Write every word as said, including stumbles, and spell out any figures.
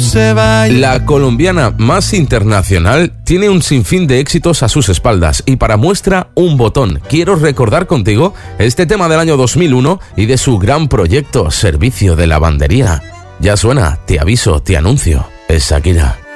se vaya. La colombiana más internacional tiene un sinfín de éxitos a sus espaldas y para muestra un botón. Quiero recordar contigo este tema del año dos mil uno y de su gran proyecto Servicio de Lavandería. Ya suena, te aviso, te anuncio, es Shakira.